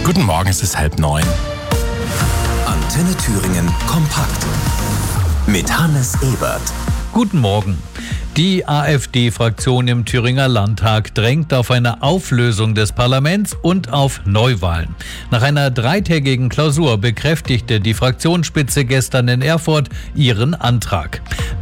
Guten Morgen, es ist 8:30. Antenne Thüringen kompakt mit Hannes Ebert. Guten Morgen. Die AfD-Fraktion im Thüringer Landtag drängt auf eine Auflösung des Parlaments und auf Neuwahlen. Nach einer 3-tägigen Klausur bekräftigte die Fraktionsspitze gestern in Erfurt ihren Antrag.